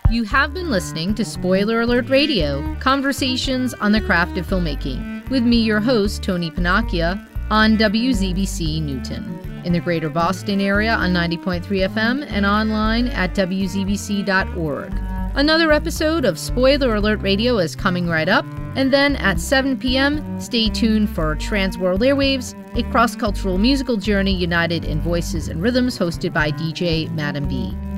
You have been listening to Spoiler Alert Radio, conversations on the craft of filmmaking, with me, your host, Tony Pannacchia, on WZBC Newton, in the greater Boston area on 90.3 FM and online at WZBC.org. Another episode of Spoiler Alert Radio is coming right up, and then at 7 p.m., stay tuned for Transworld Airwaves, a cross-cultural musical journey united in voices and rhythms hosted by DJ Madam B.